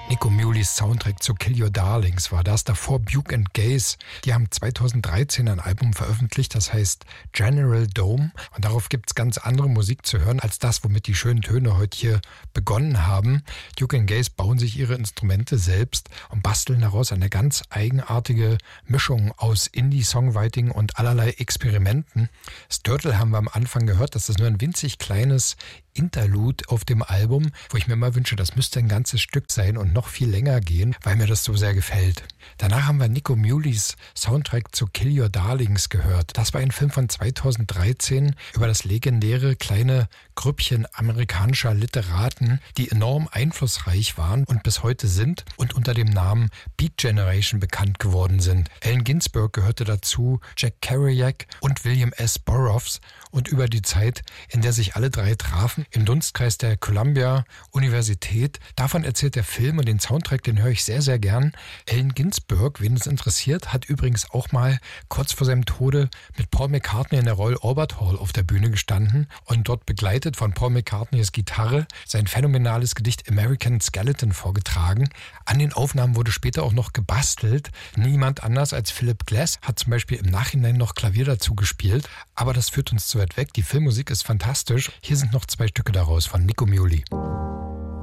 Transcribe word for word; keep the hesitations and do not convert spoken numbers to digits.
Nico Muhleys Soundtrack zu Kill Your Darlings war das. Davor Buke and Gaze. Die haben zweitausenddreizehn ein Album veröffentlicht, das heißt General Dome. Und darauf gibt es ganz andere Musik zu hören, als das, womit die schönen Töne heute hier begonnen haben. Buke and Gaze bauen sich ihre Instrumente selbst und basteln daraus eine ganz eigenartige Mischung aus Indie-Songwriting und allerlei Experimenten. Sturtle haben wir am Anfang gehört, das ist nur ein winzig kleines Interlude auf dem Album, wo ich mir mal wünsche, das müsste ein ganzes Stück sein und noch viel länger gehen, weil mir das so sehr gefällt. Danach haben wir Nico Muhleys Soundtrack zu Kill Your Darlings gehört. Das war ein Film von zweitausenddreizehn über das legendäre kleine Grüppchen amerikanischer Literaten, die enorm einflussreich waren und bis heute sind und unter dem Namen Beat Generation bekannt geworden sind. Allen Ginsberg gehörte dazu, Jack Kerouac und William S. Burroughs, und über die Zeit, in der sich alle drei trafen, im Dunstkreis der Columbia Universität. Davon erzählt der Film und den Soundtrack, den höre ich sehr, sehr gern. Allen Ginsberg, wen es interessiert, hat übrigens auch mal kurz vor seinem Tode mit Paul McCartney in der Royal Albert Hall auf der Bühne gestanden und dort begleitet von Paul McCartneys Gitarre sein phänomenales Gedicht American Skeleton vorgetragen. An den Aufnahmen wurde später auch noch gebastelt. Niemand anders als Philip Glass hat zum Beispiel im Nachhinein noch Klavier dazu gespielt. Aber das führt uns zu weit weg. Die Filmmusik ist fantastisch. Hier sind noch zwei Stücke daraus von Nico Muhly.